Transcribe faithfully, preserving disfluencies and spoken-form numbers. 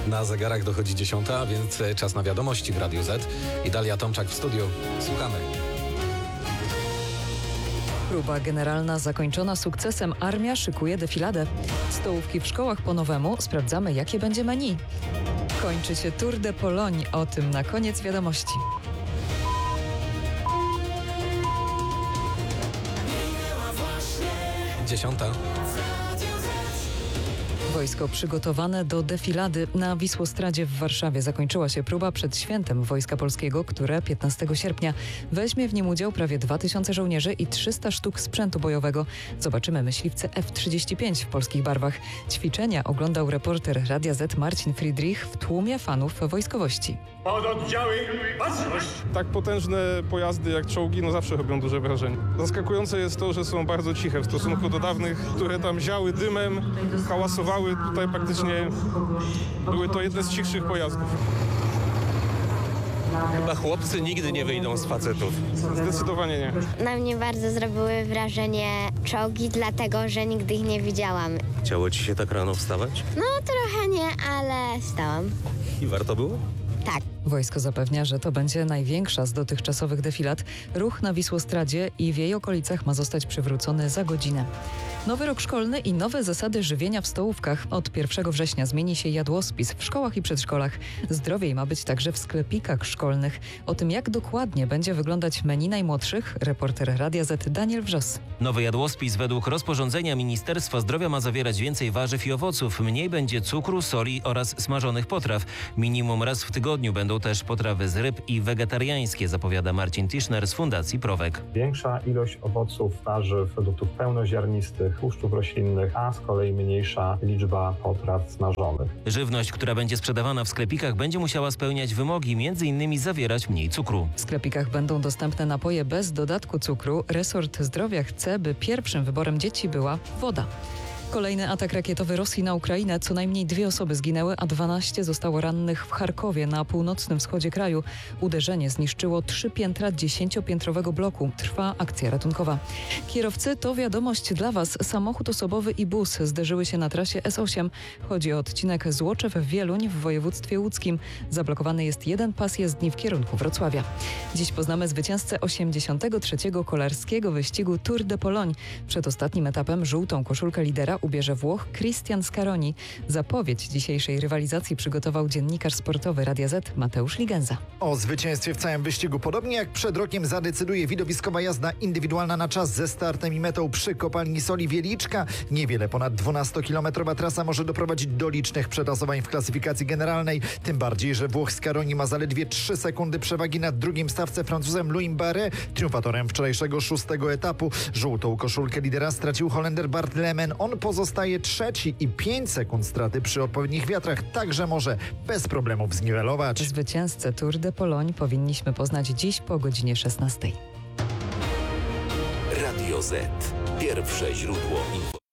Na zegarach dochodzi dziesiąta, a więc czas na wiadomości w Radiu Z. I Dalia Tomczak w studiu. Słuchamy. Próba generalna zakończona sukcesem. Armia szykuje defiladę. Stołówki w szkołach po nowemu. Sprawdzamy, jakie będzie menu. Kończy się Tour de Pologne. O tym na koniec wiadomości. Dziesiąta. Wojsko przygotowane do defilady. Na Wisłostradzie w Warszawie zakończyła się próba przed świętem Wojska Polskiego, które piętnastego sierpnia weźmie w nim udział prawie dwa tysiące żołnierzy i trzysta sztuk sprzętu bojowego. Zobaczymy myśliwce F trzydzieści pięć w polskich barwach. Ćwiczenia oglądał reporter Radia Z Marcin Friedrich w tłumie fanów wojskowości. Pododdziały, baczność! Tak potężne pojazdy jak czołgi no zawsze robią duże wrażenie. Zaskakujące jest to, że są bardzo ciche w stosunku do dawnych, które tam ziały dymem, hałasowały. Tutaj praktycznie były to jedne z cichszych pojazdów. Chyba chłopcy nigdy nie wyjdą z facetów. Zdecydowanie nie. Na mnie bardzo zrobiły wrażenie czołgi, dlatego że nigdy ich nie widziałam. Chciało ci się tak rano wstawać? No trochę nie, ale stałam. I warto było? Tak. Wojsko zapewnia, że to będzie największa z dotychczasowych defilad. Ruch na Wisłostradzie i w jej okolicach ma zostać przywrócony za godzinę. Nowy rok szkolny i nowe zasady żywienia w stołówkach. Od pierwszego września zmieni się jadłospis w szkołach i przedszkolach. Zdrowiej ma być także w sklepikach szkolnych. O tym, jak dokładnie będzie wyglądać menu najmłodszych, reporter Radia Z Daniel Wrzos. Nowy jadłospis według rozporządzenia Ministerstwa Zdrowia ma zawierać więcej warzyw i owoców. Mniej będzie cukru, soli oraz smażonych potraw. Minimum raz w tygodniu będą też potrawy z ryb i wegetariańskie, zapowiada Marcin Tischner z Fundacji Prowek. Większa ilość owoców, warzyw, produktów pełnoziarnistych, tłuszczów roślinnych, a z kolei mniejsza liczba potraw smażonych. Żywność, która będzie sprzedawana w sklepikach, będzie musiała spełniać wymogi, między innymi zawierać mniej cukru. W sklepikach będą dostępne napoje bez dodatku cukru. Resort Zdrowia chce, by pierwszym wyborem dzieci była woda. Kolejny atak rakietowy Rosji na Ukrainę. Co najmniej dwie osoby zginęły, a dwanaście zostało rannych w Charkowie na północnym wschodzie kraju. Uderzenie zniszczyło trzy piętra dziesięciopiętrowego bloku. Trwa akcja ratunkowa. Kierowcy, to wiadomość dla Was. Samochód osobowy i bus zderzyły się na trasie S osiem. Chodzi o odcinek Złoczew-Wieluń w województwie łódzkim. Zablokowany jest jeden pas jezdni w kierunku Wrocławia. Dziś poznamy zwycięzcę osiemdziesiątego trzeciego kolarskiego wyścigu Tour de Pologne. Przed ostatnim etapem żółtą koszulkę lidera ubierze Włoch Cristian Scaroni. Zapowiedź dzisiejszej rywalizacji przygotował dziennikarz sportowy Radia Z Mateusz Ligenza. O zwycięstwie w całym wyścigu, podobnie jak przed rokiem, zadecyduje widowiskowa jazda indywidualna na czas ze startem i metą przy kopalni soli Wieliczka. Niewiele ponad dwunastokilometrowa trasa może doprowadzić do licznych przetasowań w klasyfikacji generalnej. Tym bardziej, że Włoch Scaroni ma zaledwie trzy sekundy przewagi nad drugim stawce Francuzem Louis Barret, triumfatorem wczorajszego szóstego etapu. Żółtą koszulkę lidera stracił Holender Bart Lemen. On pozostaje trzeci i pięć sekund straty przy odpowiednich wiatrach także może bez problemów zniwelować. Zwycięzcę Tour de Pologne powinniśmy poznać dziś po godzinie szesnastej. Radio Z. Pierwsze źródło informacji.